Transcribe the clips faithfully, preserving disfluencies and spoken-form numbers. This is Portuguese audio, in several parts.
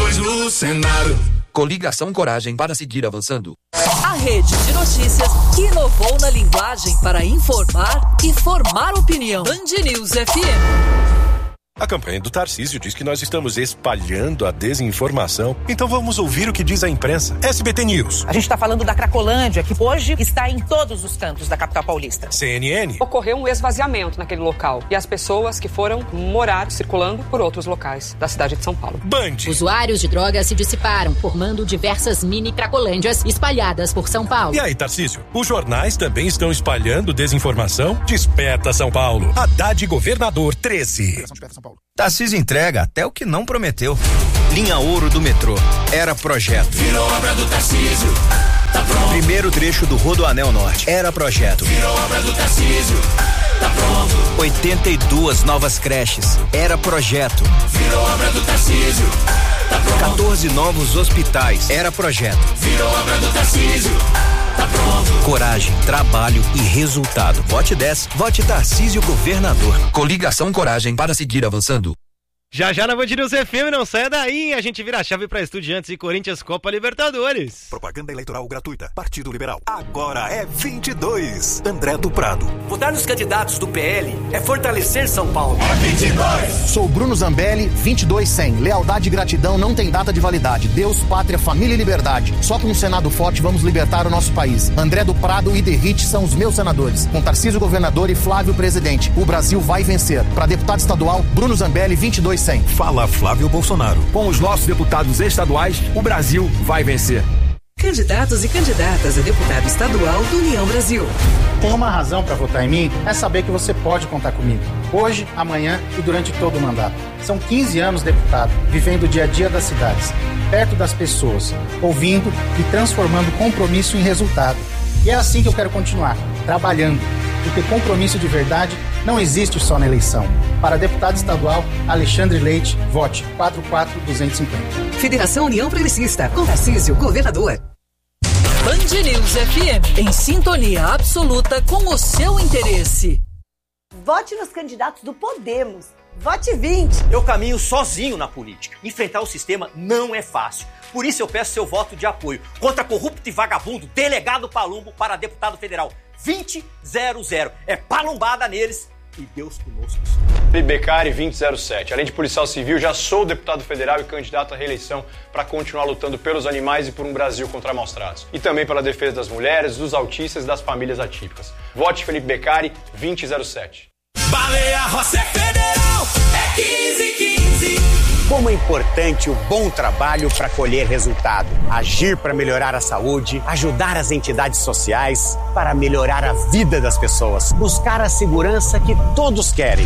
depois no Senado. Coligação Coragem para seguir avançando. A rede de notícias que inovou na linguagem para informar e formar opinião. Band News F M. A campanha do Tarcísio diz que nós estamos espalhando a desinformação. Então vamos ouvir o que diz a imprensa. S B T News. A gente está falando da Cracolândia, que hoje está em todos os cantos da capital paulista. C N N. Ocorreu um esvaziamento naquele local e as pessoas que foram morar circulando por outros locais da cidade de São Paulo. Band. Usuários de drogas se dissiparam, formando diversas mini Cracolândias espalhadas por São Paulo. E aí, Tarcísio? Os jornais também estão espalhando desinformação? Desperta São Paulo. Haddad Governador treze. Tarcísio entrega até o que não prometeu. Linha Ouro do metrô. Era projeto. Virou obra do Tarcísio. Tá pronto. Primeiro trecho do Rodoanel Norte. Era projeto. Virou obra do Tarcísio. Tá pronto. oitenta e duas novas creches. Era projeto. Virou obra do Tarcísio. Tá pronto. quatorze novos hospitais. Era projeto. Virou obra do Tarcísio. Tá pronto. Coragem, trabalho e resultado. Vote dez. Vote Tarcísio Governador. Coligação Coragem para seguir avançando. Já já na Band News F M, não saia daí, a gente vira a chave para Estudiantes e Corinthians Copa Libertadores. Propaganda eleitoral gratuita, Partido Liberal. Agora é vinte e dois. André do Prado. Votar nos candidatos do P L é fortalecer São Paulo. É vinte e dois. Sou Bruno Zambelli, vinte e dois cem. Lealdade e gratidão não tem data de validade. Deus, pátria, família e liberdade. Só com um Senado forte vamos libertar o nosso país. André do Prado e Derrite são os meus senadores. Com Tarcísio governador e Flávio presidente. O Brasil vai vencer. Para deputado estadual, Bruno Zambelli, vinte e dois cem. Fala Flávio Bolsonaro. Com os nossos deputados estaduais, o Brasil vai vencer. Candidatos e candidatas a deputado estadual do União Brasil. Tem uma razão para votar em mim, é saber que você pode contar comigo. Hoje, amanhã e durante todo o mandato. São quinze anos deputado, vivendo o dia a dia das cidades, perto das pessoas, ouvindo e transformando compromisso em resultado. E é assim que eu quero continuar, trabalhando. Porque compromisso de verdade não existe só na eleição. Para deputado estadual, Alexandre Leite, vote quatro quatro duzentos e cinquenta. Federação União Progressista, com Tarcísio, governador. Band News F M, em sintonia absoluta com o seu interesse. Vote nos candidatos do Podemos. Vote vinte. Eu caminho sozinho na política. Enfrentar o sistema não é fácil. Por isso eu peço seu voto de apoio contra corrupto e vagabundo, delegado Palumbo para deputado federal. vinte zero zero. É palumbada neles e Deus conosco. Felipe Beccari, vinte zero sete. Além de policial civil, já sou deputado federal e candidato à reeleição para continuar lutando pelos animais e por um Brasil contra maus tratos. E também pela defesa das mulheres, dos autistas e das famílias atípicas. Vote Felipe Beccari, vinte zero sete. Baleia Rossi é federal, é quinze quinze. Como é importante o bom trabalho para colher resultado. Agir para melhorar a saúde, ajudar as entidades sociais, para melhorar a vida das pessoas. Buscar a segurança que todos querem.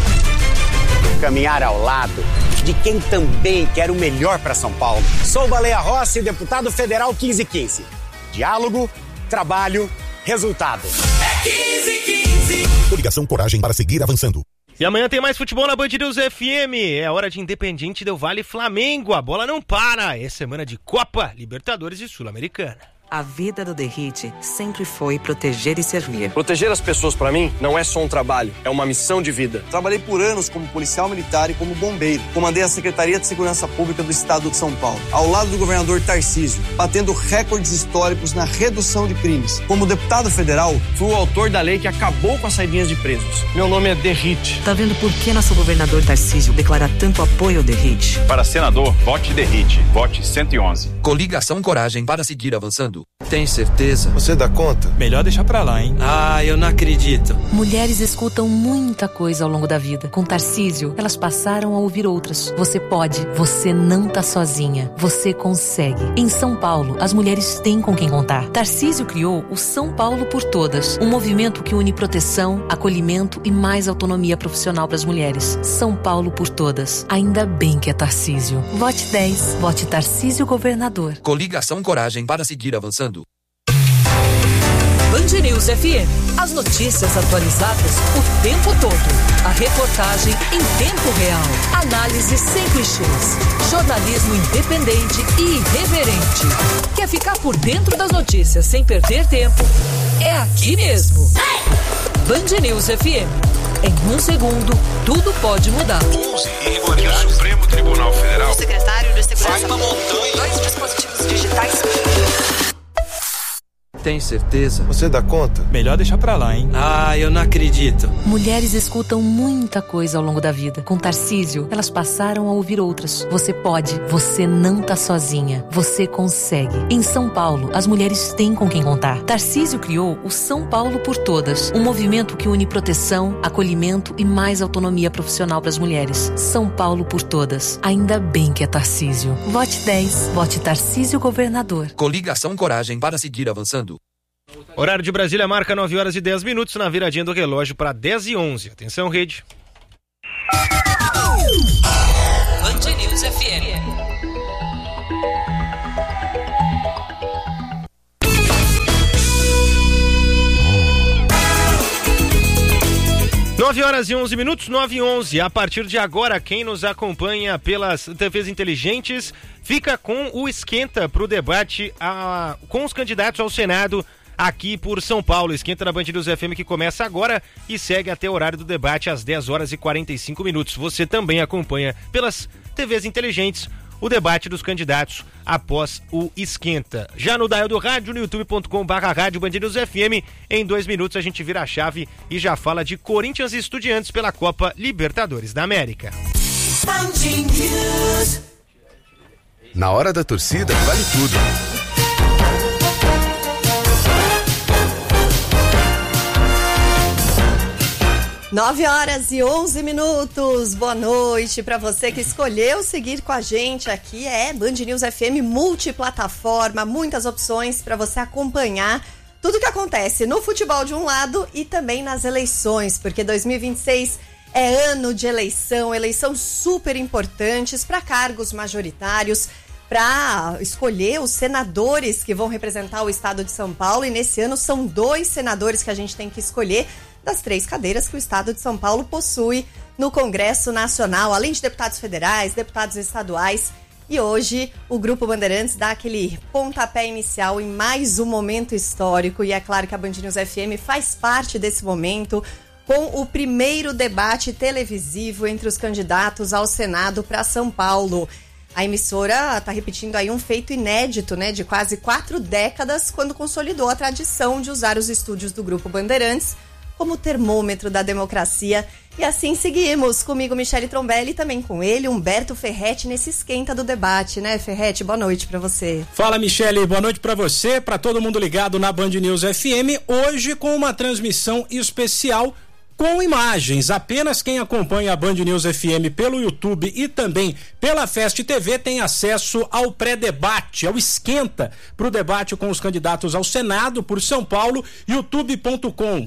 Caminhar ao lado de quem também quer o melhor para São Paulo. Sou Baleia Rossi, deputado federal quinze quinze. Diálogo, trabalho, resultado. É quinze quinze. Coligação Coragem para seguir avançando. E amanhã tem mais futebol na Band News F M. É hora de Independiente Del Valle Flamengo. A bola não para. É semana de Copa, Libertadores e Sul-Americana. A vida do Derrite sempre foi proteger e servir. Proteger as pessoas, pra mim, não é só um trabalho, é uma missão de vida. Trabalhei por anos como policial militar e como bombeiro. Comandei a Secretaria de Segurança Pública do Estado de São Paulo, ao lado do governador Tarcísio, batendo recordes históricos na redução de crimes. Como deputado federal, fui o autor da lei que acabou com as saidinhas de presos. Meu nome é Derrite. Tá vendo por que nosso governador Tarcísio declara tanto apoio ao Derrite? Para senador, vote Derrite. Vote cento e onze. Coligação Coragem para seguir avançando. Tem certeza? Você dá conta? Melhor deixar pra lá, hein? Ah, eu não acredito. Mulheres escutam muita coisa ao longo da vida. Com Tarcísio, elas passaram a ouvir outras. Você pode, você não tá sozinha. Você consegue. Em São Paulo, as mulheres têm com quem contar. Tarcísio criou o São Paulo por Todas, um movimento que une proteção, acolhimento e mais autonomia profissional para as mulheres. São Paulo por Todas. Ainda bem que é Tarcísio. Vote dez. Vote Tarcísio Governador. Coligação Coragem para seguir avançando. Band News F M. As notícias atualizadas o tempo todo. A reportagem em tempo real. Análise sem clichês. Jornalismo independente e irreverente. Quer ficar por dentro das notícias sem perder tempo? É aqui mesmo. Band News F M. Em um segundo, tudo pode mudar. onze. E o Supremo Tribunal Federal. O secretário de Segurança vai uma montanha Tem certeza? Você dá conta? Melhor deixar pra lá, hein? Ah, eu não acredito. Mulheres escutam muita coisa ao longo da vida. Com Tarcísio, elas passaram a ouvir outras. Você pode, você não tá sozinha. Você consegue. Em São Paulo, as mulheres têm com quem contar. Tarcísio criou o São Paulo por Todas, um movimento que une proteção, acolhimento e mais autonomia profissional para as mulheres. São Paulo por Todas. Ainda bem que é Tarcísio. Vote dez. Vote Tarcísio Governador. Coligação Coragem para seguir avançando. Horário de Brasília marca nove horas e dez minutos na viradinha do relógio para dez e onze. Atenção, rede. Band News F M. nove horas e onze minutos, nove e onze. A partir de agora, quem nos acompanha pelas T Vs inteligentes fica com o esquenta para o debate a, com os candidatos ao Senado aqui por São Paulo. Esquenta na Band News F M que começa agora e segue até o horário do debate às dez horas e quarenta e cinco minutos. Você também acompanha pelas T Vs inteligentes o debate dos candidatos após o esquenta. Já no dial do rádio, no youtube ponto com barra rádio Band News F M, em dois minutos a gente vira a chave e já fala de Corinthians e Estudiantes pela Copa Libertadores da América. Na hora da torcida, vale tudo. nove horas e onze minutos, boa noite para você que escolheu seguir com a gente aqui, é Band News F M multiplataforma, muitas opções para você acompanhar tudo que acontece no futebol de um lado e também nas eleições, porque dois mil e vinte e seis é ano de eleição, eleição super importantes para cargos majoritários, para escolher os senadores que vão representar o estado de São Paulo, e nesse ano são dois senadores que a gente tem que escolher das três cadeiras que o estado de São Paulo possui no Congresso Nacional, além de deputados federais, deputados estaduais. E hoje o Grupo Bandeirantes dá aquele pontapé inicial em mais um momento histórico, e é claro que a Band News F M faz parte desse momento, com o primeiro debate televisivo entre os candidatos ao Senado para São Paulo. A emissora está repetindo aí um feito inédito, né, de quase quatro décadas, quando consolidou a tradição de usar os estúdios do Grupo Bandeirantes como termômetro da democracia. E assim seguimos, comigo Michele Trombelli e também com ele, Humberto Ferretti, nesse esquenta do debate, né, Ferretti? Boa noite para você. Fala, Michele, boa noite para você, para todo mundo ligado na Band News F M, hoje com uma transmissão especial com imagens. Apenas quem acompanha a Band News F M pelo YouTube e também pela Fest T V tem acesso ao pré-debate, ao esquenta para o debate com os candidatos ao Senado por São Paulo, youtube ponto com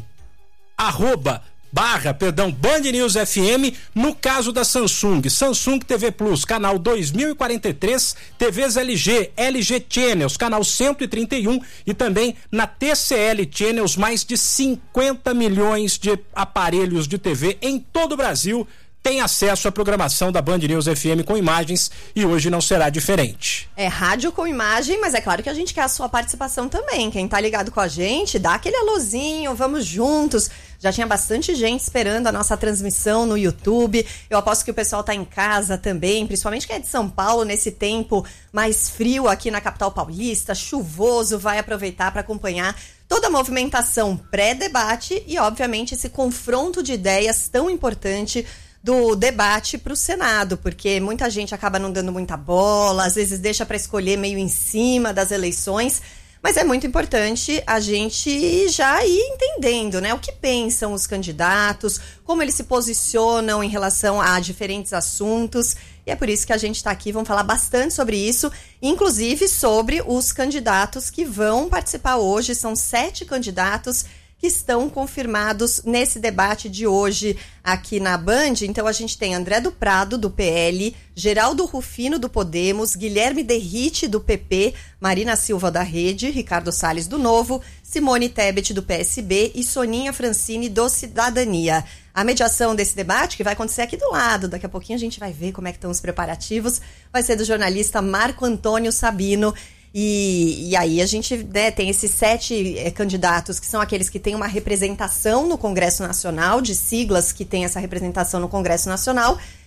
arroba barra, perdão, Band News F M. No caso da Samsung, Samsung T V Plus, canal dois mil e quarenta e três, T Vs L G, L G Channels, canal cento e trinta e um, e também na T C L Channels, mais de cinquenta milhões de aparelhos de T V em todo o Brasil tem acesso à programação da Band News F M com imagens, e hoje não será diferente. É rádio com imagem, mas é claro que a gente quer a sua participação também. Quem tá ligado com a gente, dá aquele alôzinho, vamos juntos. Já tinha bastante gente esperando a nossa transmissão no YouTube. Eu aposto que o pessoal tá em casa também, principalmente quem é de São Paulo, nesse tempo mais frio aqui na capital paulista, chuvoso, vai aproveitar para acompanhar toda a movimentação pré-debate e, obviamente, esse confronto de ideias tão importante do debate para o Senado, porque muita gente acaba não dando muita bola, às vezes deixa para escolher meio em cima das eleições, mas é muito importante a gente já ir entendendo, né, o que pensam os candidatos, como eles se posicionam em relação a diferentes assuntos, e é por isso que a gente está aqui, vamos falar bastante sobre isso, inclusive sobre os candidatos que vão participar hoje. São sete candidatos que estão confirmados nesse debate de hoje aqui na Band. Então a gente tem André do Prado, do P L, Geraldo Rufino, do Podemos, Guilherme Derrite, do P P, Marina Silva, da Rede, Ricardo Salles, do Novo, Simone Tebet, do P S B e Soninha Francini, do Cidadania. A mediação desse debate, que vai acontecer aqui do lado, daqui a pouquinho a gente vai ver como é que estão os preparativos, vai ser do jornalista Marco Antônio Sabino. E, e aí a gente, né, tem esses sete é, candidatos que são aqueles que têm uma representação no Congresso Nacional, de siglas que têm essa representação no Congresso Nacional,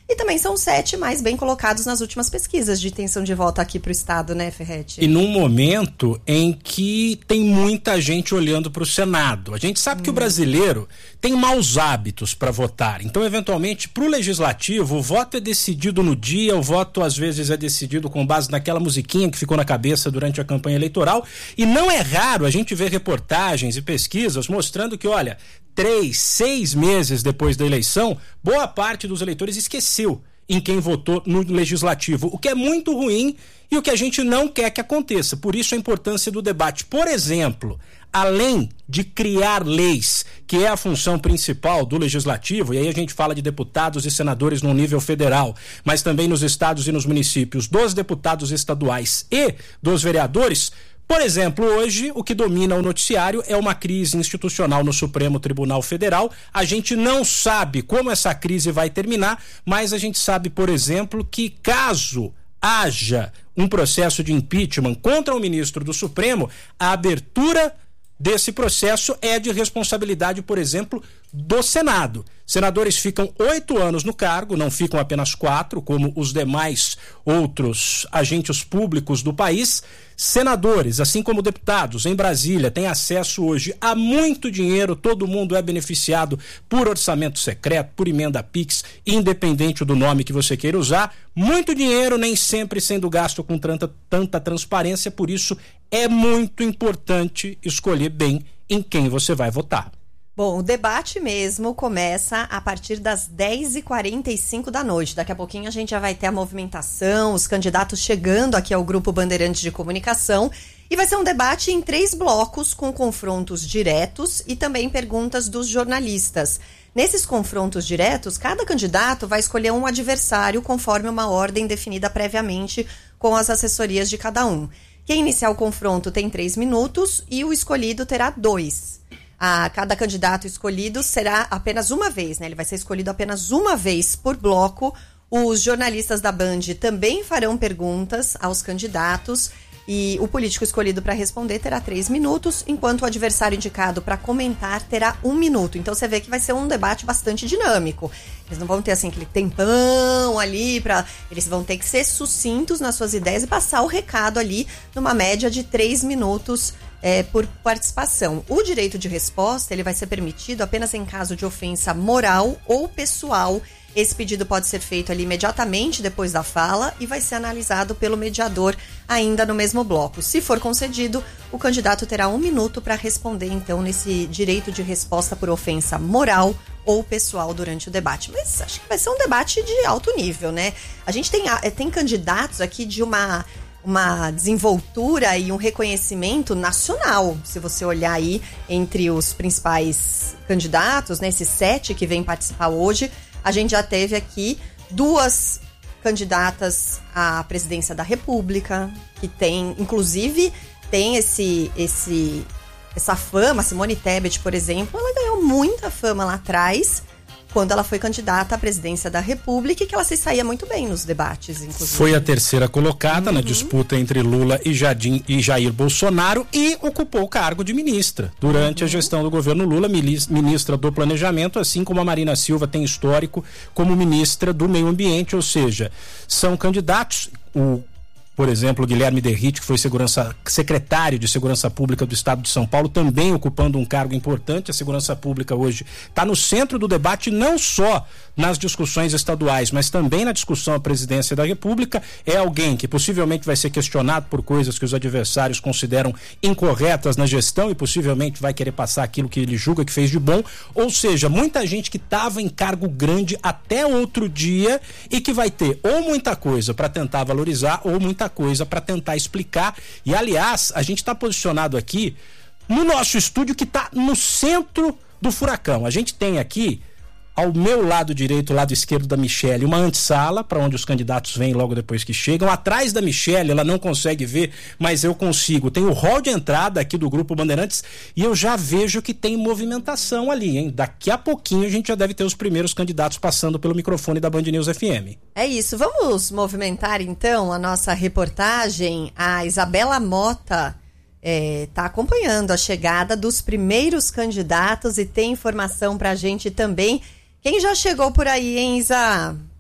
E também são sete mais bem colocados nas últimas pesquisas de intenção de voto aqui para o estado, né, Ferretti? E num momento em que tem muita gente olhando para o Senado. A gente sabe hum. que o brasileiro tem maus hábitos para votar. Então, eventualmente, para o legislativo, o voto é decidido no dia, o voto às vezes é decidido com base naquela musiquinha que ficou na cabeça durante a campanha eleitoral. E não é raro a gente ver reportagens e pesquisas mostrando que, olha, três, seis meses depois da eleição, boa parte dos eleitores esqueceu em quem votou no legislativo, o que é muito ruim e o que a gente não quer que aconteça. Por isso a importância do debate. Por exemplo, além de criar leis, que é a função principal do legislativo, e aí a gente fala de deputados e senadores no nível federal, mas também nos estados e nos municípios, dos deputados estaduais e dos vereadores. Por exemplo, hoje o que domina o noticiário é uma crise institucional no Supremo Tribunal Federal. A gente não sabe como essa crise vai terminar, mas a gente sabe, por exemplo, que caso haja um processo de impeachment contra o ministro do Supremo, a abertura desse processo é de responsabilidade, por exemplo, do Senado. Senadores ficam oito anos no cargo, não ficam apenas quatro, como os demais outros agentes públicos do país. Senadores, assim como deputados em Brasília, têm acesso hoje a muito dinheiro, todo mundo é beneficiado por orçamento secreto, por emenda Pix, independente do nome que você queira usar. Muito dinheiro, nem sempre sendo gasto com tanta, tanta transparência, por isso é muito importante escolher bem em quem você vai votar. Bom, o debate mesmo começa a partir das dez e quarenta e cinco da noite. Daqui a pouquinho a gente já vai ter a movimentação, os candidatos chegando aqui ao Grupo Bandeirantes de Comunicação. E vai ser um debate em três blocos, com confrontos diretos e também perguntas dos jornalistas. Nesses confrontos diretos, cada candidato vai escolher um adversário conforme uma ordem definida previamente com as assessorias de cada um. Quem iniciar o confronto tem três minutos e o escolhido terá dois. A cada candidato escolhido será apenas uma vez, né? Ele vai ser escolhido apenas uma vez por bloco. Os jornalistas da Band também farão perguntas aos candidatos e o político escolhido para responder terá três minutos, enquanto o adversário indicado para comentar terá um minuto. Então você vê que vai ser um debate bastante dinâmico. Eles não vão ter assim aquele tempão ali para, eles vão ter que ser sucintos nas suas ideias e passar o recado ali numa média de três minutos. É, por participação. O direito de resposta ele vai ser permitido apenas em caso de ofensa moral ou pessoal. Esse pedido pode ser feito ali imediatamente depois da fala e vai ser analisado pelo mediador ainda no mesmo bloco. Se for concedido, o candidato terá um minuto para responder, então, nesse direito de resposta por ofensa moral ou pessoal durante o debate. Mas acho que vai ser um debate de alto nível, né? A gente tem, tem candidatos aqui de uma... uma desenvoltura e um reconhecimento nacional. Se você olhar aí entre os principais candidatos, né, esses sete que vêm participar hoje, a gente já teve aqui duas candidatas à presidência da República, que tem, inclusive, tem esse, esse, essa fama. Simone Tebet, por exemplo, ela ganhou muita fama lá atrás, quando ela foi candidata à presidência da República, e que ela se saía muito bem nos debates, inclusive. Foi a terceira colocada uhum. na disputa entre Lula e, Jardim, e Jair Bolsonaro e ocupou o cargo de ministra durante uhum. a gestão do governo Lula, ministra do Planejamento, assim como a Marina Silva tem histórico como ministra do Meio Ambiente, ou seja, são candidatos... o Por exemplo, o Guilherme Derrite, que foi segurança, secretário de Segurança Pública do Estado de São Paulo, também ocupando um cargo importante. A segurança pública hoje está no centro do debate, não só nas discussões estaduais, mas também na discussão à presidência da República. É alguém que possivelmente vai ser questionado por coisas que os adversários consideram incorretas na gestão e possivelmente vai querer passar aquilo que ele julga que fez de bom. Ou seja, muita gente que estava em cargo grande até outro dia e que vai ter ou muita coisa para tentar valorizar ou muita coisa para tentar explicar. E aliás, a gente está posicionado aqui no nosso estúdio que está no centro do furacão. A gente tem aqui ao meu lado direito, lado esquerdo da Michele, uma antessala para onde os candidatos vêm logo depois que chegam. Atrás da Michele, ela não consegue ver, mas eu consigo. Tem o hall de entrada aqui do Grupo Bandeirantes e eu já vejo que tem movimentação ali, hein? Daqui a pouquinho a gente já deve ter os primeiros candidatos passando pelo microfone da Band News F M. É isso. Vamos movimentar então a nossa reportagem. A Isabela Mota está é, acompanhando a chegada dos primeiros candidatos e tem informação para a gente também. Quem já chegou por aí, hein, Isa?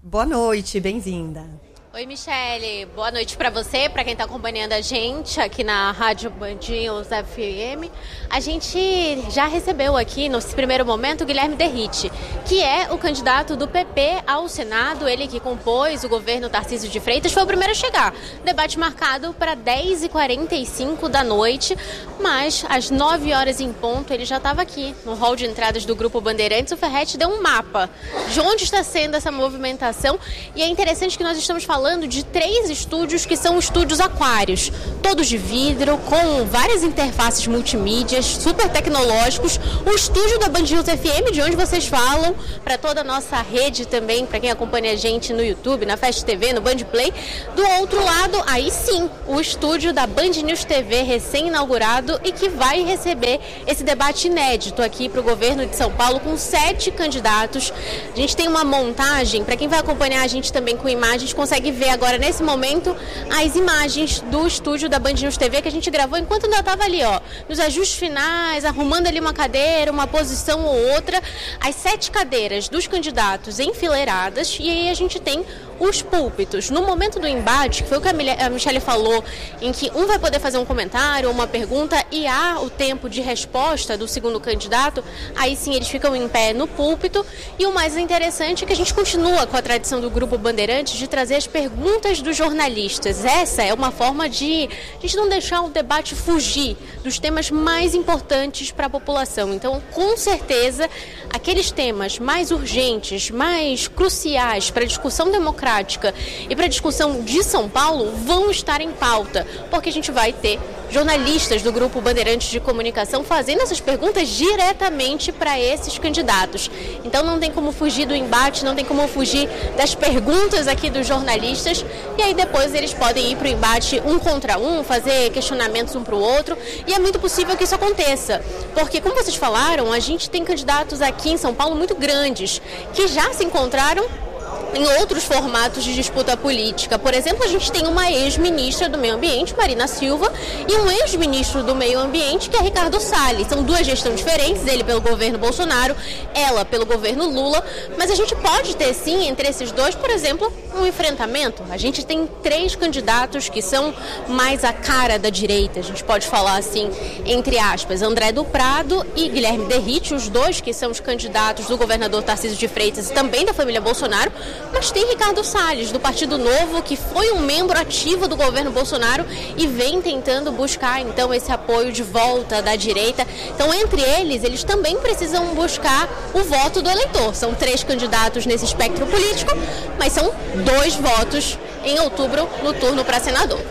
Boa noite, bem-vinda. Oi, Michele. Boa noite para você, para quem está acompanhando a gente aqui na Rádio Band News F M. A gente já recebeu aqui, nesse primeiro momento, o Guilherme Derrite, que é o candidato do P P ao Senado, ele que compôs o governo Tarcísio de Freitas, foi o primeiro a chegar. Debate marcado para dez e quarenta e cinco da noite, mas às nove horas em ponto ele já estava aqui, no hall de entradas do Grupo Bandeirantes. O Ferretti deu um mapa de onde está sendo essa movimentação, e é interessante que nós estamos falando falando de três estúdios que são estúdios aquários, todos de vidro, com várias interfaces multimídias, super tecnológicos. O estúdio da Band News F M, de onde vocês falam, para toda a nossa rede também, para quem acompanha a gente no YouTube, na Fast T V, no Band Play. Do outro lado, aí sim, o estúdio da Band News T V, recém-inaugurado, e que vai receber esse debate inédito aqui para o governo de São Paulo, com sete candidatos. A gente tem uma montagem, para quem vai acompanhar a gente também com imagens, consegue ver agora, nesse momento, as imagens do estúdio da Band News T V que a gente gravou enquanto ainda estava ali, ó, nos ajustes finais, arrumando ali uma cadeira, uma posição ou outra, as sete cadeiras dos candidatos enfileiradas, e aí a gente tem os púlpitos. No momento do embate, que foi o que a Michele falou, em que um vai poder fazer um comentário ou uma pergunta e há o tempo de resposta do segundo candidato, aí sim eles ficam em pé no púlpito. E o mais interessante é que a gente continua com a tradição do Grupo Bandeirantes de trazer as perguntas dos jornalistas. Essa é uma forma de a gente não deixar o debate fugir dos temas mais importantes para a população. Então, com certeza, aqueles temas mais urgentes, mais cruciais para a discussão democrática e para a discussão de São Paulo vão estar em pauta, porque a gente vai ter jornalistas do Grupo Bandeirantes de Comunicação fazendo essas perguntas diretamente para esses candidatos. Então não tem como fugir do embate, não tem como fugir das perguntas aqui dos jornalistas, e aí depois eles podem ir para o embate um contra um, fazer questionamentos um para o outro, e é muito possível que isso aconteça, porque, como vocês falaram, a gente tem candidatos aqui em São Paulo muito grandes, que já se encontraram em outros formatos de disputa política. Por exemplo, a gente tem uma ex-ministra do Meio Ambiente, Marina Silva, e um ex-ministro do Meio Ambiente, que é Ricardo Salles. São duas gestões diferentes, ele pelo governo Bolsonaro, ela pelo governo Lula, mas a gente pode ter sim, entre esses dois, por exemplo, um enfrentamento. A gente tem três candidatos que são mais a cara da direita, a gente pode falar assim, entre aspas, André do Prado e Guilherme Derrite, os dois que são os candidatos do governador Tarcísio de Freitas e também da família Bolsonaro. Mas tem Ricardo Salles, do Partido Novo, que foi um membro ativo do governo Bolsonaro e vem tentando buscar, então, esse apoio de volta da direita. Então, entre eles, eles também precisam buscar o voto do eleitor. São três candidatos nesse espectro político, mas são dois votos em outubro no turno para senador.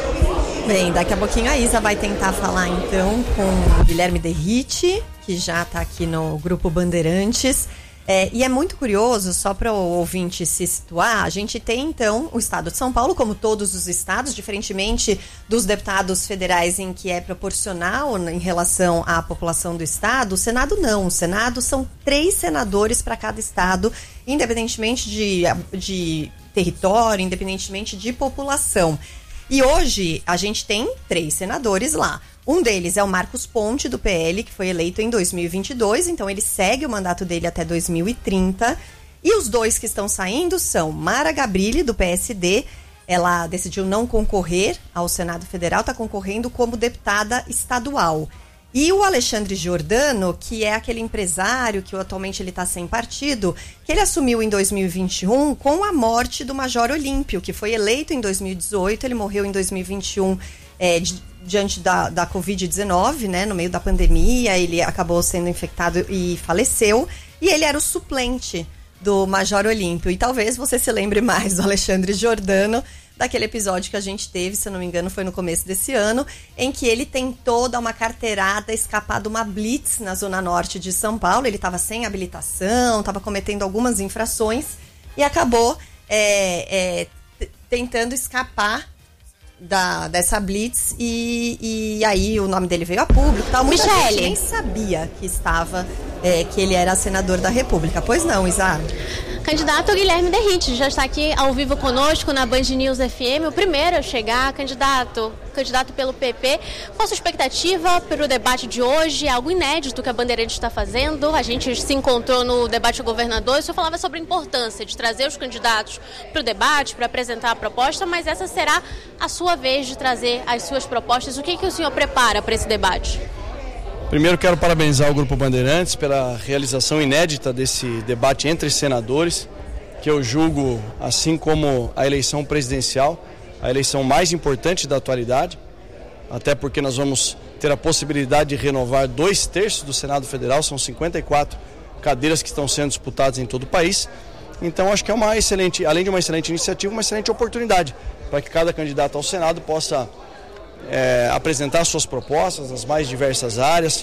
Bem, daqui a pouquinho a Isa vai tentar falar, então, com o Guilherme Derrite, que já está aqui no Grupo Bandeirantes. É, e é muito curioso, só para o ouvinte se situar, a gente tem, então, o estado de São Paulo, como todos os estados, diferentemente dos deputados federais, em que é proporcional em relação à população do estado, o Senado não. O Senado são três senadores para cada estado, independentemente de, de território, independentemente de população. E hoje a gente tem três senadores lá. Um deles é o Marcos Ponte, do P L, que foi eleito em dois mil e vinte e dois, então ele segue o mandato dele até dois mil e trinta. E os dois que estão saindo são Mara Gabrilli, do P S D, ela decidiu não concorrer ao Senado Federal, está concorrendo como deputada estadual. E o Alexandre Giordano, que é aquele empresário que atualmente ele está sem partido, que ele assumiu em dois mil e vinte e um com a morte do Major Olímpio, que foi eleito em dois mil e dezoito, ele morreu em dois mil e vinte e um é, de, diante da, da covid dezenove, né, no meio da pandemia, ele acabou sendo infectado e faleceu, e ele era o suplente do Major Olímpio. E talvez você se lembre mais do Alexandre Giordano, daquele episódio que a gente teve, se eu não me engano, foi no começo desse ano, em que ele tentou dar uma carteirada, escapar de uma blitz na zona norte de São Paulo. Ele estava sem habilitação, estava cometendo algumas infrações e acabou é, é, t- tentando escapar da, dessa blitz e, e aí o nome dele veio a público. Tal. Muita Michele. gente nem sabia que estava, é, que ele era senador da República. Pois não, Isa? Candidato Guilherme Derrite já está aqui ao vivo conosco na Band News F M, o primeiro a chegar, candidato, candidato pelo P P. Qual a sua expectativa para o debate de hoje? É algo inédito que a Bandeirantes está fazendo. A gente se encontrou no debate ao governador e o senhor falava sobre a importância de trazer os candidatos para o debate, para apresentar a proposta, mas essa será a sua vez de trazer as suas propostas. O que, que o senhor prepara para esse debate? Primeiro quero parabenizar o Grupo Bandeirantes pela realização inédita desse debate entre senadores, que eu julgo, assim como a eleição presidencial, a eleição mais importante da atualidade, até porque nós vamos ter a possibilidade de renovar dois terços do Senado Federal, são cinquenta e quatro cadeiras que estão sendo disputadas em todo o país. Então acho que é uma excelente, além de uma excelente iniciativa, uma excelente oportunidade para que cada candidato ao Senado possa É, apresentar suas propostas nas mais diversas áreas,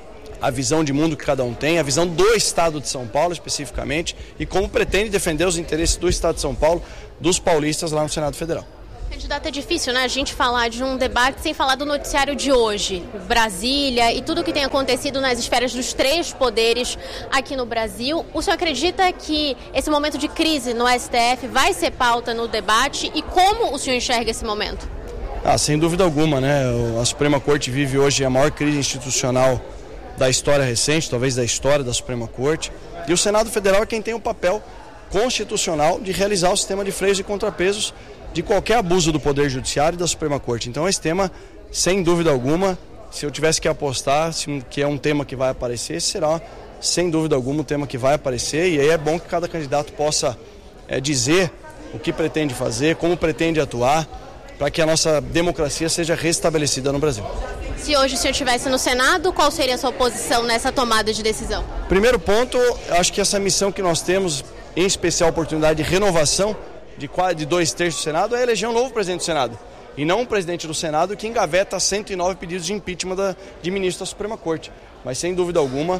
a visão de mundo que cada um tem, a visão do Estado de São Paulo especificamente e como pretende defender os interesses do Estado de São Paulo, dos paulistas lá no Senado Federal. Candidato, é difícil, né, a gente falar de um debate sem falar do noticiário de hoje, Brasília e tudo o que tem acontecido nas esferas dos três poderes aqui no Brasil. O senhor acredita que esse momento de crise no S T F vai ser pauta no debate e como o senhor enxerga esse momento? Ah, sem dúvida alguma, né? A Suprema Corte vive hoje a maior crise institucional da história recente, talvez da história da Suprema Corte. E o Senado Federal é quem tem o papel constitucional de realizar o sistema de freios e contrapesos de qualquer abuso do Poder Judiciário e da Suprema Corte. Então esse tema, sem dúvida alguma, se eu tivesse que apostar que é um tema que vai aparecer, será, sem dúvida alguma, um tema que vai aparecer. E aí é bom que cada candidato possa é, dizer o que pretende fazer, como pretende atuar, para que a nossa democracia seja restabelecida no Brasil. Se hoje o senhor estivesse no Senado, qual seria a sua posição nessa tomada de decisão? Primeiro ponto, acho que essa missão que nós temos, em especial a oportunidade de renovação de, quase, de dois terços do Senado, é eleger um novo presidente do Senado. E não um presidente do Senado que engaveta cento e nove pedidos de impeachment da, de ministro da Suprema Corte. Mas, sem dúvida alguma,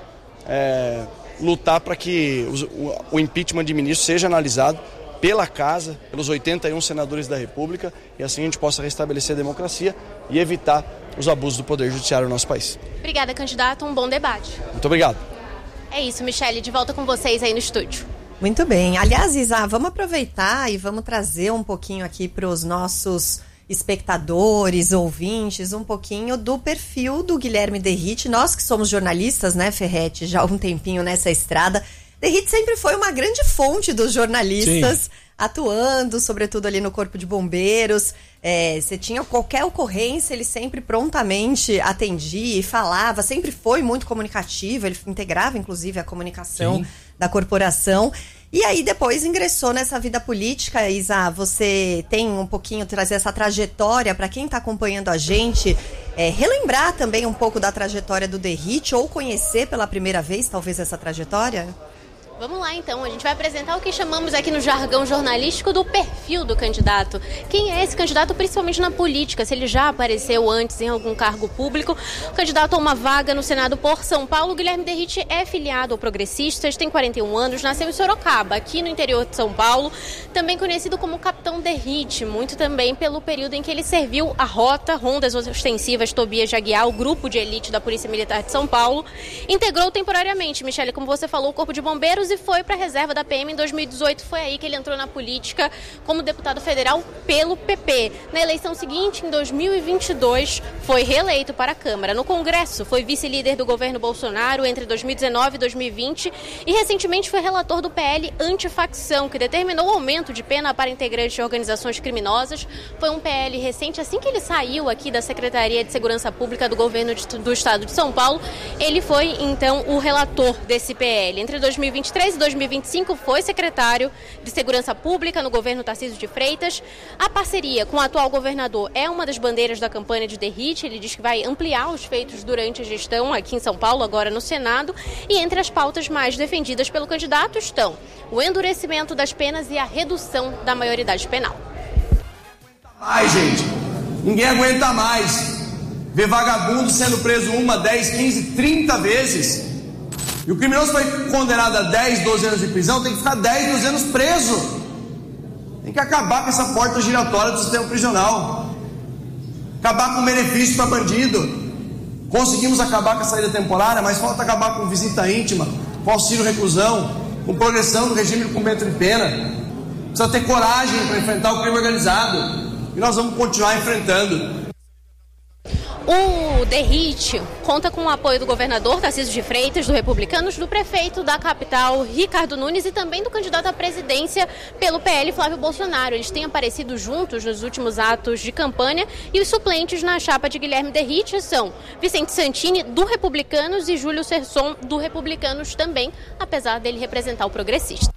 é, lutar para que o, o impeachment de ministro seja analisado pela Casa, pelos oitenta e um senadores da República, e assim a gente possa restabelecer a democracia e evitar os abusos do Poder Judiciário no nosso país. Obrigada, candidato. Um bom debate. Muito obrigado. É isso, Michele. De volta com vocês aí no estúdio. Muito bem. Aliás, Isa, vamos aproveitar e vamos trazer um pouquinho aqui para os nossos espectadores, ouvintes, um pouquinho do perfil do Guilherme Derrite. Nós que somos jornalistas, né, Ferretti, já há um tempinho nessa estrada, Derrite sempre foi uma grande fonte dos jornalistas, sim, atuando, sobretudo ali no Corpo de Bombeiros. É, você tinha qualquer ocorrência, ele sempre prontamente atendia e falava, sempre foi muito comunicativo, ele integrava inclusive a comunicação, sim, da corporação. E aí depois ingressou nessa vida política. Isa, você tem um pouquinho, trazer essa trajetória para quem está acompanhando a gente, é, relembrar também um pouco da trajetória do Derrite ou conhecer pela primeira vez talvez essa trajetória? Vamos lá, então. A gente vai apresentar o que chamamos aqui no jargão jornalístico do perfil do candidato. Quem é esse candidato, principalmente na política? Se ele já apareceu antes em algum cargo público. O candidato a uma vaga no Senado por São Paulo, Guilherme Derrite, é filiado ao Progressistas, tem quarenta e um anos, nasceu em Sorocaba, aqui no interior de São Paulo. Também conhecido como Capitão Derrite, muito também pelo período em que ele serviu a Rota, Rondas Ostensivas Tobias de Aguiar, o grupo de elite da Polícia Militar de São Paulo. Integrou temporariamente, Michele, como você falou, o Corpo de Bombeiros e foi para a reserva da P M em dois mil e dezoito. Foi aí que ele entrou na política como deputado federal pelo P P. Na eleição seguinte, em dois mil e vinte e dois, foi reeleito para a Câmara. No Congresso, foi vice-líder do governo Bolsonaro entre dois mil e dezenove e dois mil e vinte e recentemente foi relator do P L Antifacção, que determinou o aumento de pena para integrantes de organizações criminosas. Foi um P L recente, assim que ele saiu aqui da Secretaria de Segurança Pública do governo de, do Estado de São Paulo, ele foi, então, o relator desse P L. Entre dois mil e vinte e três e dois mil e vinte e cinco foi secretário de Segurança Pública no governo Tarcísio de Freitas. A parceria com o atual governador é uma das bandeiras da campanha de Derrite. Ele diz que vai ampliar os feitos durante a gestão aqui em São Paulo, agora no Senado. E entre as pautas mais defendidas pelo candidato estão o endurecimento das penas e a redução da maioridade penal. Ai, gente, ninguém aguenta mais ver vagabundo sendo preso uma, dez, quinze, trinta vezes. E o criminoso foi condenado a dez, doze anos de prisão, tem que ficar dez, doze anos preso. Tem que acabar com essa porta giratória do sistema prisional. Acabar com o benefício para bandido. Conseguimos acabar com a saída temporária, mas falta acabar com visita íntima, com auxílio reclusão, com progressão do regime de cumprimento de pena. Precisa ter coragem para enfrentar o crime organizado. E nós vamos continuar enfrentando. O Derrite conta com o apoio do governador Tarcísio de Freitas, do Republicanos, do prefeito da capital, Ricardo Nunes, e também do candidato à presidência pelo P L, Flávio Bolsonaro. Eles têm aparecido juntos nos últimos atos de campanha e os suplentes na chapa de Guilherme Derrite são Vicente Santini, do Republicanos, e Júlio Serson, do Republicanos também, apesar dele representar o progressista.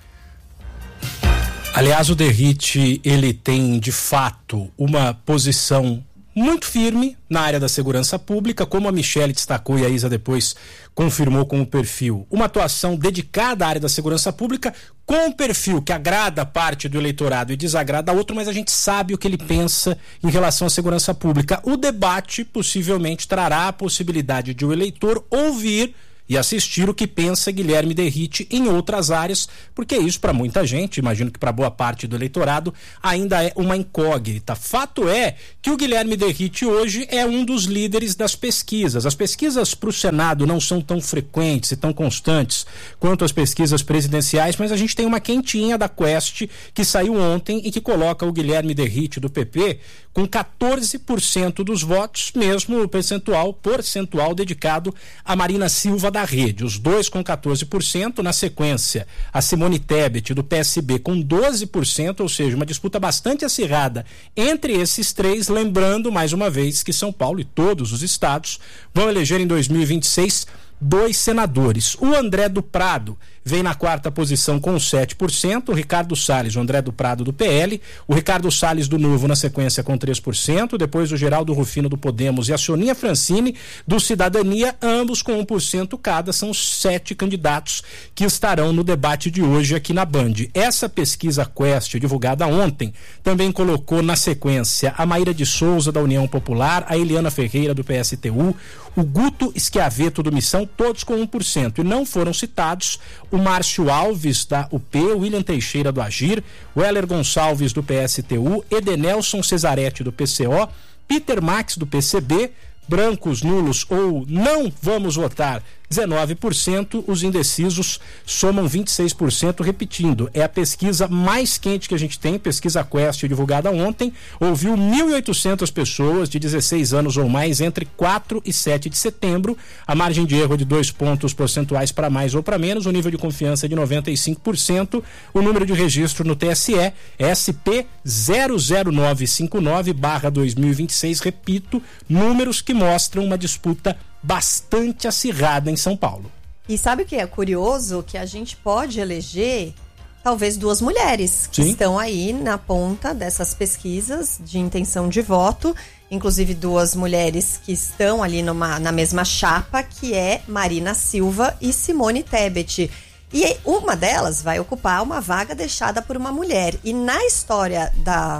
Aliás, o Derrite, ele tem, de fato, uma posição muito firme na área da segurança pública, como a Michele destacou e a Isa depois confirmou com o perfil. Uma atuação dedicada à área da segurança pública, com um perfil que agrada parte do eleitorado e desagrada a outro, mas a gente sabe o que ele pensa em relação à segurança pública. O debate possivelmente trará a possibilidade de o eleitor ouvir e assistir o que pensa Guilherme Derrite em outras áreas, porque isso para muita gente, imagino que para boa parte do eleitorado, ainda é uma incógnita. Fato é que o Guilherme Derrite hoje é um dos líderes das pesquisas. As pesquisas para o Senado não são tão frequentes e tão constantes quanto as pesquisas presidenciais, mas a gente tem uma quentinha da Quest que saiu ontem e que coloca o Guilherme Derrite do P P com quatorze por cento dos votos, mesmo o percentual, percentual dedicado a Marina Silva da Rede. Os dois com quatorze por cento, na sequência a Simone Tebet do P S B com doze por cento, ou seja, uma disputa bastante acirrada entre esses três, lembrando mais uma vez que São Paulo e todos os estados vão eleger em dois mil e vinte e seis dois senadores. O André do Prado vem na quarta posição com sete por cento, o Ricardo Salles, o André do Prado do P L, o Ricardo Salles do Novo na sequência com três por cento, depois o Geraldo Rufino do Podemos e a Soninha Francini do Cidadania, ambos com um por cento cada. São sete candidatos que estarão no debate de hoje aqui na Band. Essa pesquisa Quest, divulgada ontem, também colocou na sequência a Maíra de Souza da União Popular, a Eliana Ferreira do P S T U, o Guto Schiaveto do Missão, todos com um por cento. E não foram citados o Márcio Alves da U P, o William Teixeira do Agir, o Heller Gonçalves do P S T U, Edenelson Cesaretti do P C O, Peter Max do P C B, brancos, nulos ou não vamos votar dezenove por cento, os indecisos somam vinte e seis por cento, repetindo, é a pesquisa mais quente que a gente tem, pesquisa Quest divulgada ontem, ouviu mil e oitocentas pessoas de dezesseis anos ou mais entre quatro e sete de setembro, a margem de erro é de dois pontos percentuais para mais ou para menos, o nível de confiança é de noventa e cinco por cento, o número de registro no T S E é S P zero zero nove cinco nove barra dois mil e vinte e seis, repito, números que mostram uma disputa bastante acirrada em São Paulo. E sabe o que é curioso? Que a gente pode eleger talvez duas mulheres que Sim. estão aí na ponta dessas pesquisas de intenção de voto, inclusive duas mulheres que estão ali numa, na mesma chapa, que é Marina Silva e Simone Tebet. E uma delas vai ocupar uma vaga deixada por uma mulher. E na história da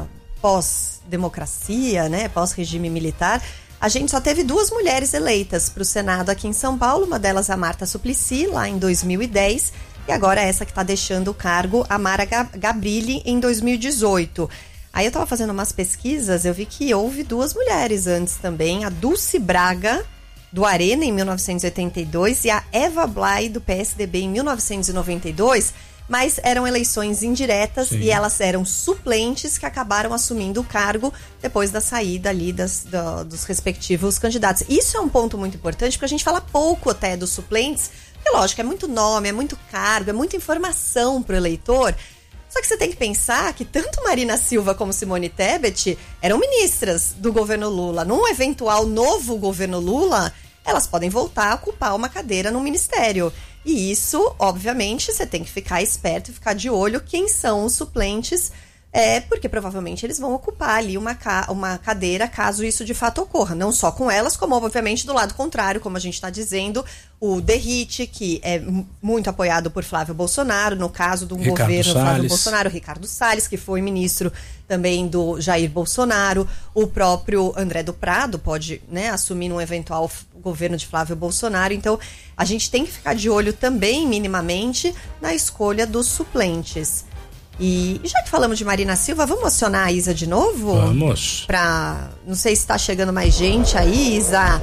pós-democracia, né, pós-regime militar, a gente só teve duas mulheres eleitas para o Senado aqui em São Paulo, uma delas a Marta Suplicy, lá em dois mil e dez, e agora essa que está deixando o cargo, a Mara Gabrilli, em dois mil e dezoito. Aí eu estava fazendo umas pesquisas, eu vi que houve duas mulheres antes também, a Dulce Braga, do Arena, em mil novecentos e oitenta e dois, e a Eva Blay, do P S D B, em mil novecentos e noventa e dois, mas eram eleições indiretas Sim. e elas eram suplentes que acabaram assumindo o cargo depois da saída ali das, do, dos respectivos candidatos. Isso é um ponto muito importante, porque a gente fala pouco até dos suplentes, porque lógico, é muito nome, é muito cargo, é muita informação para o eleitor. Só que você tem que pensar que tanto Marina Silva como Simone Tebet eram ministras do governo Lula. Num eventual novo governo Lula, elas podem voltar a ocupar uma cadeira no ministério. E isso, obviamente, você tem que ficar esperto e ficar de olho quem são os suplentes, é, porque provavelmente eles vão ocupar ali uma, ca- uma cadeira caso isso de fato ocorra. Não só com elas, como obviamente do lado contrário, como a gente está dizendo, o Derrite, que é m- muito apoiado por Flávio Bolsonaro, no caso do Ricardo governo Salles. Flávio Bolsonaro, Ricardo Salles, que foi ministro também do Jair Bolsonaro, o próprio André do Prado pode, né, assumir um eventual f- governo de Flávio Bolsonaro. Então, a gente tem que ficar de olho também, minimamente, na escolha dos suplentes. E já que falamos de Marina Silva, vamos acionar a Isa de novo? Vamos. Pra, não sei se está chegando mais gente aí, Isa.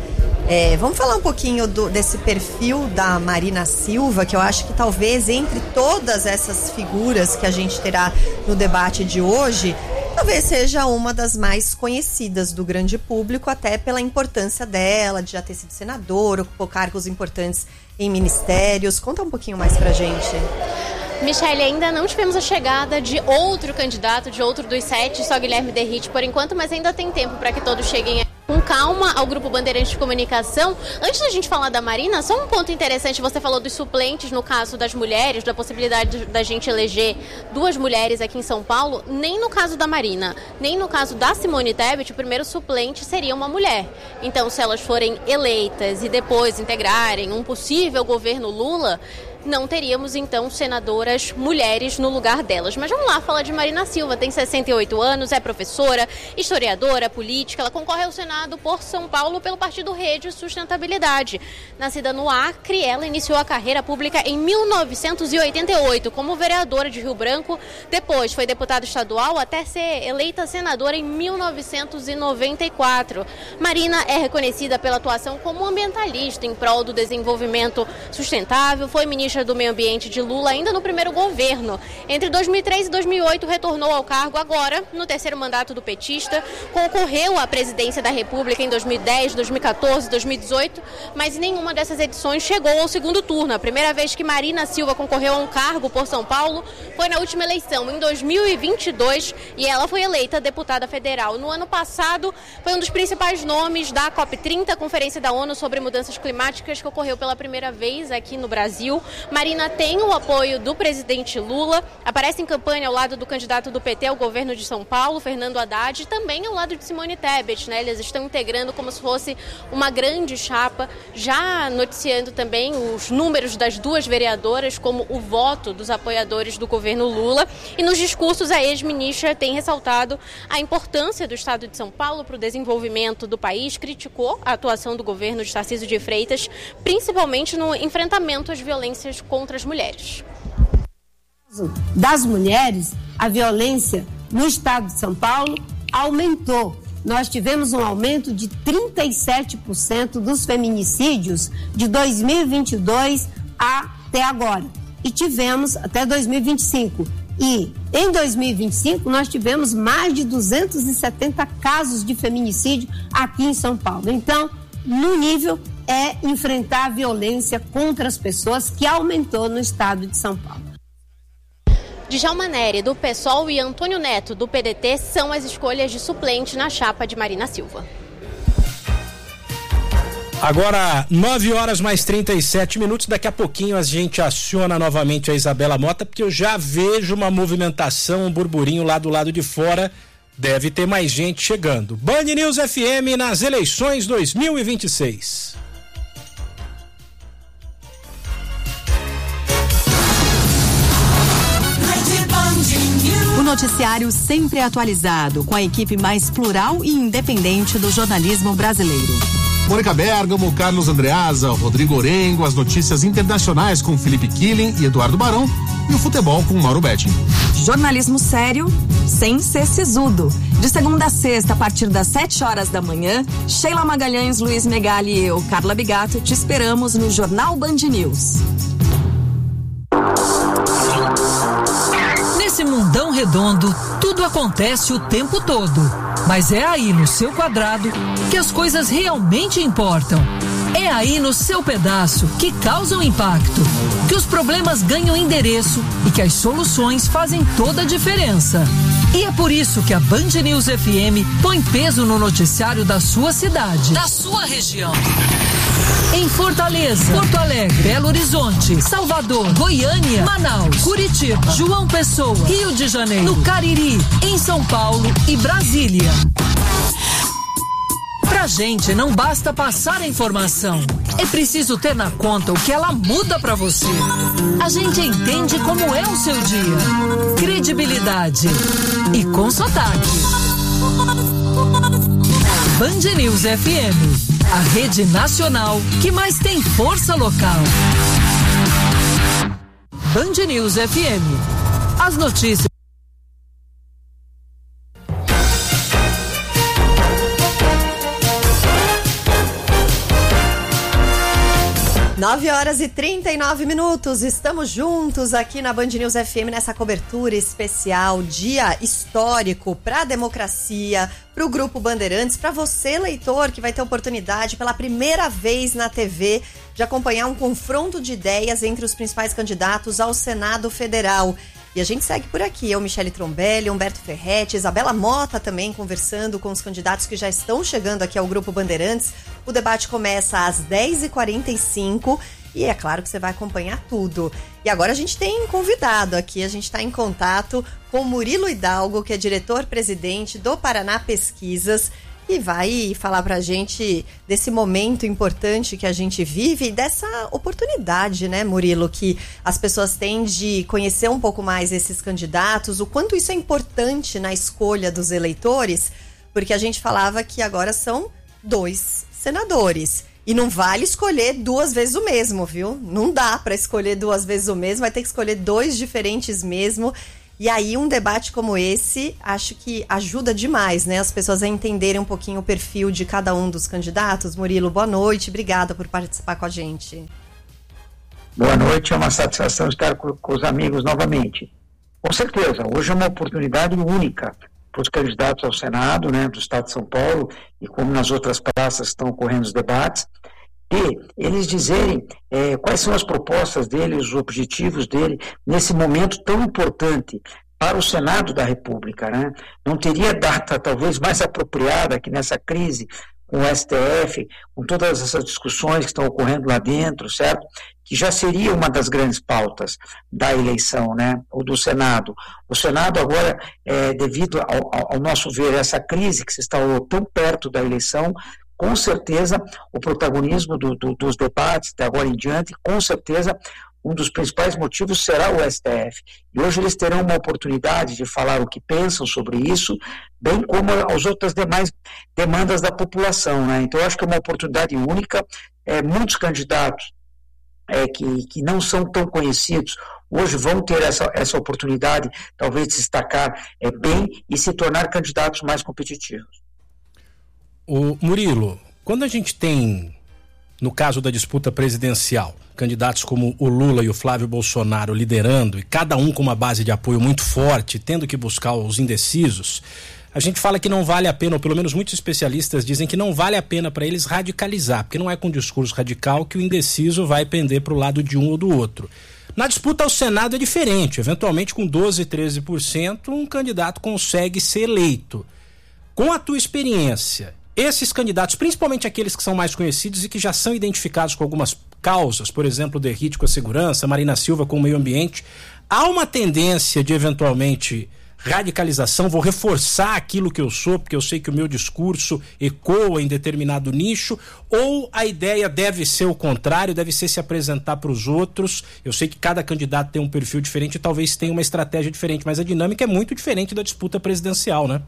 É, vamos falar um pouquinho do, desse perfil da Marina Silva, que eu acho que talvez entre todas essas figuras que a gente terá no debate de hoje, talvez seja uma das mais conhecidas do grande público, até pela importância dela, de já ter sido senadora, ocupou cargos importantes em ministérios. Conta um pouquinho mais pra gente. Michele, ainda não tivemos a chegada de outro candidato, de outro dos sete, só Guilherme Derrite por enquanto, mas ainda tem tempo para que todos cheguem com calma ao Grupo Bandeirantes de Comunicação. Antes da gente falar da Marina, só um ponto interessante, você falou dos suplentes no caso das mulheres, da possibilidade da gente eleger duas mulheres aqui em São Paulo. Nem no caso da Marina, nem no caso da Simone Tebet, o primeiro suplente seria uma mulher. Então, se elas forem eleitas e depois integrarem um possível governo Lula, não teríamos, então, senadoras mulheres no lugar delas. Mas vamos lá falar de Marina Silva, tem sessenta e oito anos, é professora, historiadora, política, ela concorre ao Senado por São Paulo pelo Partido Rede e Sustentabilidade. Nascida no Acre, ela iniciou a carreira pública em mil novecentos e oitenta e oito como vereadora de Rio Branco, depois foi deputada estadual até ser eleita senadora em mil novecentos e noventa e quatro. Marina é reconhecida pela atuação como ambientalista em prol do desenvolvimento sustentável, foi ministra do Meio Ambiente de Lula ainda no primeiro governo. Entre dois mil e três e dois mil e oito retornou ao cargo agora, no terceiro mandato do petista, concorreu à presidência da República em dois mil e dez, dois mil e quatorze, dois mil e dezoito, mas em nenhuma dessas edições chegou ao segundo turno. A primeira vez que Marina Silva concorreu a um cargo por São Paulo foi na última eleição, em dois mil e vinte e dois, e ela foi eleita deputada federal. No ano passado, foi um dos principais nomes da COP trinta, Conferência da ONU sobre Mudanças Climáticas, que ocorreu pela primeira vez aqui no Brasil. Marina tem o apoio do presidente Lula, aparece em campanha ao lado do candidato do P T ao governo de São Paulo, Fernando Haddad, e também ao lado de Simone Tebet, né? Eles estão integrando como se fosse uma grande chapa, já noticiando também os números das duas vereadoras como o voto dos apoiadores do governo Lula. E nos discursos, a ex-ministra tem ressaltado a importância do estado de São Paulo para o desenvolvimento do país, criticou a atuação do governo de Tarcísio de Freitas, principalmente no enfrentamento às violências contra as mulheres. Das mulheres, a violência no estado de São Paulo aumentou. Nós tivemos um aumento de trinta e sete por cento dos feminicídios de dois mil e vinte e dois até agora. E tivemos até dois mil e vinte e cinco. E em dois mil e vinte e cinco nós tivemos mais de duzentos e setenta casos de feminicídio aqui em São Paulo. Então, no nível é enfrentar a violência contra as pessoas, que aumentou no estado de São Paulo. Djalma Nery, do PSOL, e Antônio Neto, do P D T, são as escolhas de suplente na chapa de Marina Silva. Agora, nove horas mais trinta e sete minutos. Daqui a pouquinho a gente aciona novamente a Isabela Mota, porque eu já vejo uma movimentação, um burburinho lá do lado de fora. Deve ter mais gente chegando. Band News F M nas eleições dois mil e vinte e seis. O noticiário sempre atualizado, com a equipe mais plural e independente do jornalismo brasileiro. Mônica Bergamo, Carlos Andreasa, Rodrigo Orengo, as notícias internacionais com Felipe Killing e Eduardo Barão, e o futebol com Mauro Betting. Jornalismo sério, sem ser sisudo. De segunda a sexta, a partir das sete horas da manhã, Sheila Magalhães, Luiz Megali e eu, Carla Bigato, te esperamos no Jornal Band News. Nesse mundão redondo, tudo acontece o tempo todo. Mas é aí no seu quadrado que as coisas realmente importam. É aí no seu pedaço que causam impacto, que os problemas ganham endereço e que as soluções fazem toda a diferença. E é por isso que a Band News F M põe peso no noticiário da sua cidade, da sua região. Em Fortaleza, Porto Alegre, Belo Horizonte, Salvador, Goiânia, Manaus, Curitiba, João Pessoa, Rio de Janeiro, no Cariri, em São Paulo e Brasília. Pra gente não basta passar a informação, é preciso ter na conta o que ela muda pra você. A gente entende como é o seu dia. Credibilidade e com sotaque. Band News F M, a rede nacional que mais tem força local. Band News F M, as notícias. nove horas e trinta e nove minutos, estamos juntos aqui na Band News F M nessa cobertura especial, dia histórico para a democracia, para o Grupo Bandeirantes, para você, leitor, que vai ter oportunidade pela primeira vez na T V de acompanhar um confronto de ideias entre os principais candidatos ao Senado Federal. E a gente segue por aqui, eu, Michele Trombelli, Humberto Ferretti, Isabela Mota também conversando com os candidatos que já estão chegando aqui ao Grupo Bandeirantes. O debate começa às dez e quarenta e cinco e é claro que você vai acompanhar tudo. E agora a gente tem convidado aqui, a gente está em contato com Murilo Hidalgo, que é diretor-presidente do Paraná Pesquisas, e vai falar pra gente desse momento importante que a gente vive e dessa oportunidade, né, Murilo, que as pessoas têm de conhecer um pouco mais esses candidatos, o quanto isso é importante na escolha dos eleitores, porque a gente falava que agora são dois senadores. E não vale escolher duas vezes o mesmo, viu? Não dá pra escolher duas vezes o mesmo, vai ter que escolher dois diferentes mesmo. E aí um debate como esse, acho que ajuda demais, né? As pessoas a entenderem um pouquinho o perfil de cada um dos candidatos. Murilo, boa noite, obrigada por participar com a gente. Boa noite, é uma satisfação estar com, com os amigos novamente. Com certeza, hoje é uma oportunidade única para os candidatos ao Senado, né, do Estado de São Paulo, e como nas outras praças estão ocorrendo os debates, e eles dizerem é, quais são as propostas deles, os objetivos dele, nesse momento tão importante para o Senado da República, né? Não teria data talvez mais apropriada que nessa crise com o S T F, com todas essas discussões que estão ocorrendo lá dentro, certo? Que já seria uma das grandes pautas da eleição, né? Ou do Senado. O Senado agora, é, devido ao, ao nosso ver, essa crise que se instalou tão perto da eleição, com certeza o protagonismo do, do, dos debates de agora em diante, com certeza um dos principais motivos será o S T F. E hoje eles terão uma oportunidade de falar o que pensam sobre isso, bem como as outras demais demandas da população, né? Então eu acho que é uma oportunidade única. É, muitos candidatos é, que, que não são tão conhecidos hoje vão ter essa, essa oportunidade, talvez de se destacar é, bem e se tornar candidatos mais competitivos. O Murilo, quando a gente tem, no caso da disputa presidencial, candidatos como o Lula e o Flávio Bolsonaro liderando, e cada um com uma base de apoio muito forte, tendo que buscar os indecisos, a gente fala que não vale a pena, ou pelo menos muitos especialistas dizem que não vale a pena para eles radicalizar, porque não é com discurso radical que o indeciso vai pender para o lado de um ou do outro. Na disputa ao Senado é diferente, eventualmente com doze, treze por cento um candidato consegue ser eleito. Com a tua experiência, esses candidatos, principalmente aqueles que são mais conhecidos e que já são identificados com algumas causas, por exemplo, o Derrite com a segurança, Marina Silva com o meio ambiente, há uma tendência de eventualmente radicalização, vou reforçar aquilo que eu sou, porque eu sei que o meu discurso ecoa em determinado nicho, ou a ideia deve ser o contrário, deve ser se apresentar para os outros. Eu sei que cada candidato tem um perfil diferente e talvez tenha uma estratégia diferente, mas a dinâmica é muito diferente da disputa presidencial, né?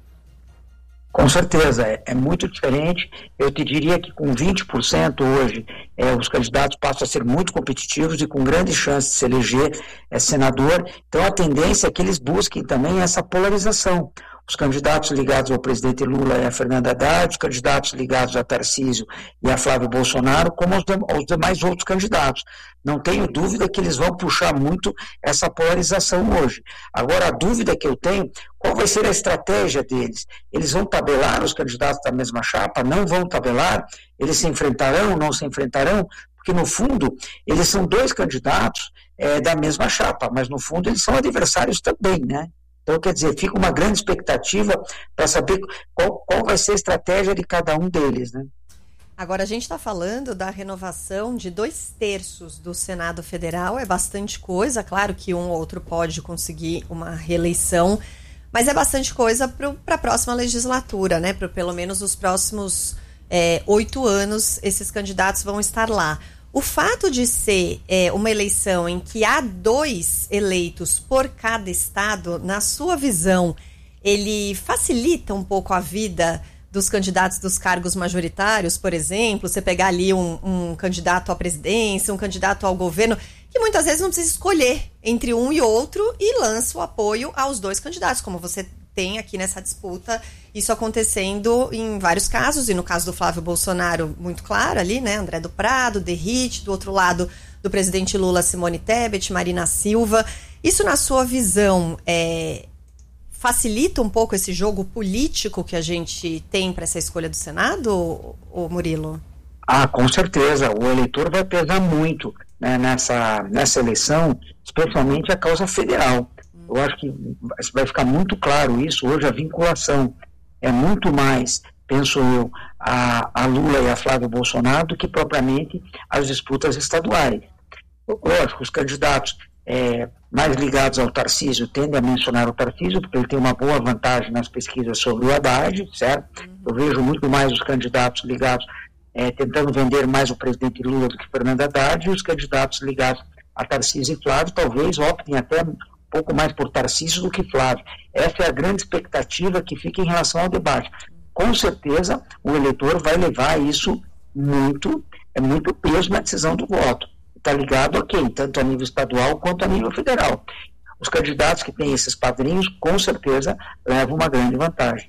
Com certeza, é, é muito diferente. Eu te diria que com vinte por cento hoje, é, os candidatos passam a ser muito competitivos e com grande chance de se eleger é, senador. Então a tendência é que eles busquem também essa polarização. Os candidatos ligados ao presidente Lula e a Fernanda Haddad, os candidatos ligados a Tarcísio e a Flávio Bolsonaro, como aos, de, aos demais outros candidatos. Não tenho dúvida que eles vão puxar muito essa polarização hoje. Agora, a dúvida que eu tenho, qual vai ser a estratégia deles? Eles vão tabelar os candidatos da mesma chapa? Não vão tabelar? Eles se enfrentarão, não se enfrentarão? Porque, no fundo, eles são dois candidatos é, da mesma chapa, mas, no fundo, eles são adversários também, né? Então, quer dizer, fica uma grande expectativa para saber qual, qual vai ser a estratégia de cada um deles, né? Agora, a gente está falando da renovação de dois terços do Senado Federal, é bastante coisa, claro que um ou outro pode conseguir uma reeleição, mas é bastante coisa para a próxima legislatura, né? Para pelo menos os próximos é, oito anos, esses candidatos vão estar lá. O fato de ser é, uma eleição em que há dois eleitos por cada estado, na sua visão, ele facilita um pouco a vida dos candidatos dos cargos majoritários, por exemplo? Você pegar ali um, um candidato à presidência, um candidato ao governo, que muitas vezes não precisa escolher entre um e outro e lança o apoio aos dois candidatos, como você tem aqui nessa disputa isso acontecendo em vários casos, e no caso do Flávio Bolsonaro, muito claro ali, né? André do Prado, Derrite, do outro lado do presidente Lula, Simone Tebet, Marina Silva. Isso, na sua visão, é, facilita um pouco esse jogo político que a gente tem para essa escolha do Senado, ô Murilo? Ah, com certeza. O eleitor vai pesar muito, né, nessa, nessa eleição, especialmente a causa federal. Eu acho que vai ficar muito claro isso. Hoje a vinculação é muito mais, penso eu, a, a Lula e a Flávio Bolsonaro do que propriamente as disputas estaduais. Lógico, os candidatos é, mais ligados ao Tarcísio tendem a mencionar o Tarcísio, porque ele tem uma boa vantagem nas pesquisas sobre o Haddad, certo? Eu vejo muito mais os candidatos ligados, é, tentando vender mais o presidente Lula do que Fernando Haddad, e os candidatos ligados a Tarcísio e Flávio talvez optem até um pouco mais por Tarcísio do que Flávio. Essa é a grande expectativa que fica em relação ao debate. Com certeza, o eleitor vai levar isso muito, é muito peso na decisão do voto. Está ligado a quem? Tanto a nível estadual quanto a nível federal. Os candidatos que têm esses padrinhos, com certeza, levam uma grande vantagem.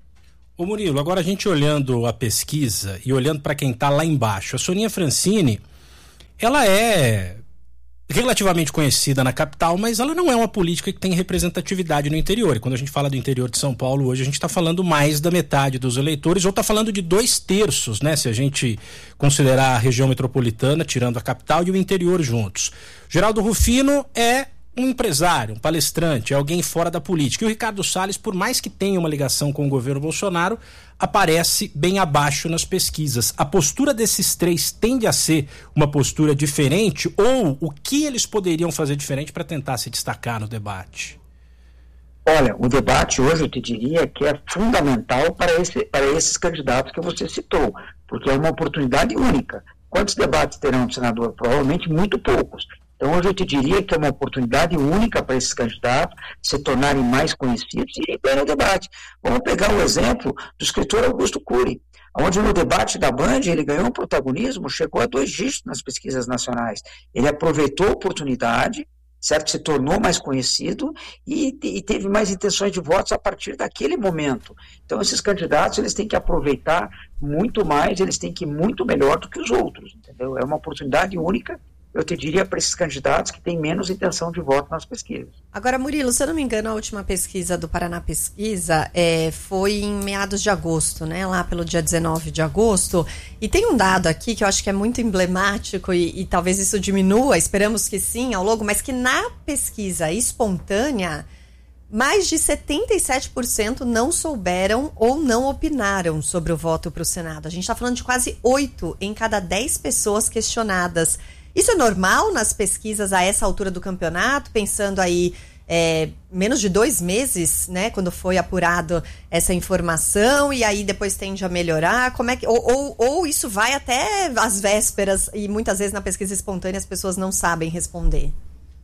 Ô Murilo, agora a gente olhando a pesquisa e olhando para quem está lá embaixo, a Soninha Francini, ela é relativamente conhecida na capital, mas ela não é uma política que tem representatividade no interior. E quando a gente fala do interior de São Paulo hoje, a gente está falando mais da metade dos eleitores, ou está falando de dois terços, né? Se a gente considerar a região metropolitana, tirando a capital e o interior juntos. Geraldo Rufino é um empresário, um palestrante, é alguém fora da política. E o Ricardo Salles, por mais que tenha uma ligação com o governo Bolsonaro, aparece bem abaixo nas pesquisas. A postura desses três tende a ser uma postura diferente, ou o que eles poderiam fazer diferente para tentar se destacar no debate? Olha, o debate hoje eu te diria que é fundamental para, esse, para esses candidatos que você citou, porque é uma oportunidade única. Quantos debates terão, senador? Provavelmente muito poucos. Então, hoje eu te diria que é uma oportunidade única para esses candidatos se tornarem mais conhecidos e irem bem no debate. Vamos pegar o exemplo do escritor Augusto Cury, onde no debate da Band ele ganhou um protagonismo, chegou a dois dígitos nas pesquisas nacionais. Ele aproveitou a oportunidade, certo? Se tornou mais conhecido e, e teve mais intenções de votos a partir daquele momento. Então, esses candidatos eles têm que aproveitar muito mais, eles têm que ir muito melhor do que os outros, entendeu? É uma oportunidade única, eu te diria, para esses candidatos que têm menos intenção de voto nas pesquisas. Agora, Murilo, se eu não me engano, a última pesquisa do Paraná Pesquisa é, foi em meados de agosto, né? Lá pelo dia dezenove de agosto. E tem um dado aqui que eu acho que é muito emblemático e, e talvez isso diminua, esperamos que sim, ao longo, mas que na pesquisa espontânea, mais de setenta e sete por cento não souberam ou não opinaram sobre o voto para o Senado. A gente está falando de quase oito em cada dez pessoas questionadas. Isso é normal nas pesquisas a essa altura do campeonato, pensando aí é, menos de dois meses, né, quando foi apurado essa informação, e aí depois tende a melhorar? Como é que, ou, ou, ou isso vai até às vésperas e muitas vezes na pesquisa espontânea as pessoas não sabem responder?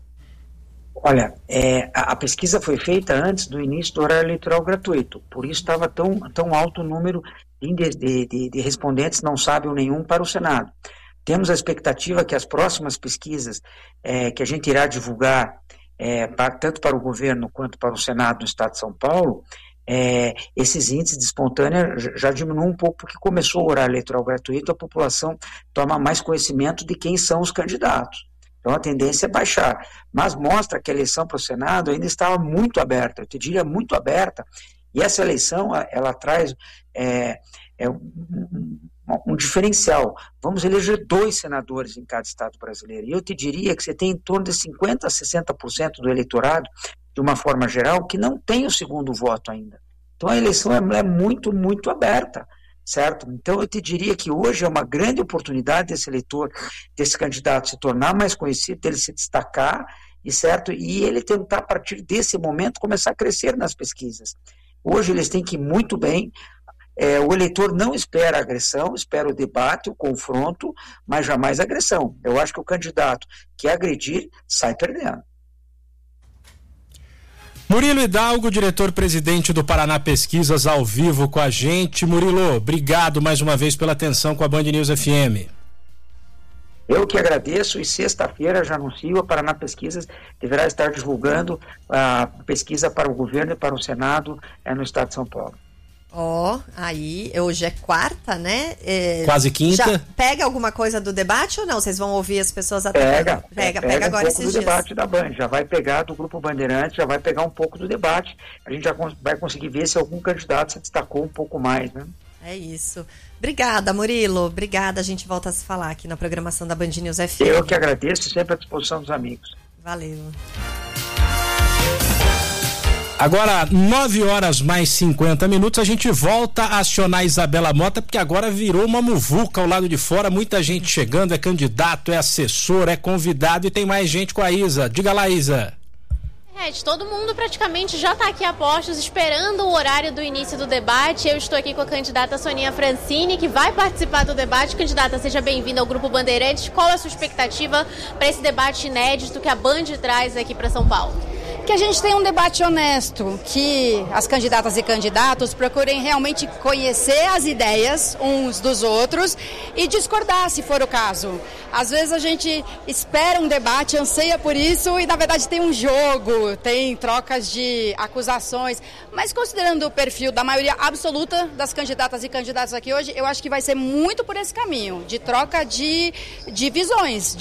Olha, é, a, a pesquisa foi feita antes do início do horário eleitoral gratuito, por isso estava tão, tão alto o número de, de, de, de respondentes não sabem nenhum para o Senado. Temos a expectativa que as próximas pesquisas é, que a gente irá divulgar, é, pra, tanto para o governo quanto para o Senado no Estado de São Paulo, é, esses índices de espontânea já, já diminuem um pouco, porque começou o horário eleitoral gratuito, a população toma mais conhecimento de quem são os candidatos. Então a tendência é baixar. Mas mostra que a eleição para o Senado ainda estava muito aberta, eu te diria muito aberta, e essa eleição ela traz é, é, um, um diferencial. Vamos eleger dois senadores em cada estado brasileiro. E eu te diria que você tem em torno de cinquenta a sessenta por cento do eleitorado, de uma forma geral, que não tem o segundo voto ainda. Então a eleição é, é muito, muito aberta, certo? Então eu te diria que hoje é uma grande oportunidade desse eleitor, desse candidato se tornar mais conhecido, dele se destacar, e certo? E ele tentar, a partir desse momento, começar a crescer nas pesquisas. Hoje eles têm que ir muito bem. É, o eleitor não espera a agressão, espera o debate, o confronto, mas jamais a agressão. Eu acho que o candidato que agredir sai perdendo. Murilo Hidalgo, diretor-presidente do Paraná Pesquisas, ao vivo com a gente. Murilo, obrigado mais uma vez pela atenção com a Band News F M. Eu que agradeço e sexta-feira já anuncio, a Paraná Pesquisas deverá estar divulgando a pesquisa para o governo e para o Senado é, no estado de São Paulo. Ó, oh, aí, hoje é quarta, né? É, Quase quinta. Já pega alguma coisa do debate ou não? Vocês vão ouvir as pessoas até... Pega, pega, pega, pega um agora pouco esses do dias. debate da Band, já vai pegar do Grupo Bandeirantes, já vai pegar um pouco do debate. A gente já vai conseguir ver se algum candidato se destacou um pouco mais, né? É isso. Obrigada, Murilo. Obrigada. A gente volta a se falar aqui na programação da Band News F M. Eu que agradeço, sempre à disposição dos amigos. Valeu. Agora, nove horas mais cinquenta minutos, a gente volta a acionar a Isabela Mota, porque agora virou uma muvuca ao lado de fora, muita gente chegando, é candidato, é assessor, é convidado e tem mais gente com a Isa. Diga lá, Isa. É, todo mundo praticamente já está aqui a postos, esperando o horário do início do debate. Eu estou aqui com a candidata Soninha Francini, que vai participar do debate. Candidata, seja bem-vinda ao Grupo Bandeirantes. Qual é a sua expectativa para esse debate inédito que a Band traz aqui para São Paulo? Que a gente tenha um debate honesto, que as candidatas e candidatos procurem realmente conhecer as ideias uns dos outros e discordar, se for o caso. Às vezes a gente espera um debate, anseia por isso e na verdade tem um jogo, tem trocas de acusações, mas considerando o perfil da maioria absoluta das candidatas e candidatos aqui hoje, eu acho que vai ser muito por esse caminho, de troca de, de visões.